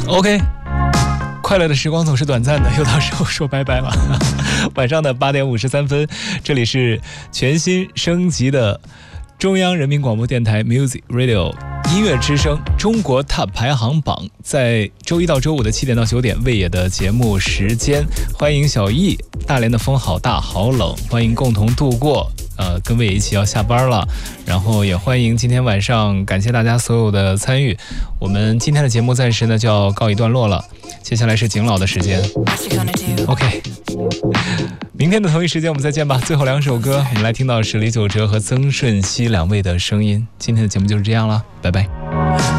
OK， 快乐的时光总是短暂的，又到时候说拜拜了。晚上的8点53分，这里是全新升级的中央人民广播电台 Music Radio 音乐之声中国 Top 排行榜，在周一到周五的7点到9点，魏野的节目时间，欢迎小易。大连的风好大好冷，欢迎共同度过。跟魏野一起要下班了，然后也欢迎今天晚上，感谢大家所有的参与。我们今天的节目暂时呢就要告一段落了，接下来是景老的时间。OK， 明天的同一时间我们再见吧。最后2首歌，我们来听到是李玖哲和曾舜晞2位的声音。今天的节目就是这样了，拜拜。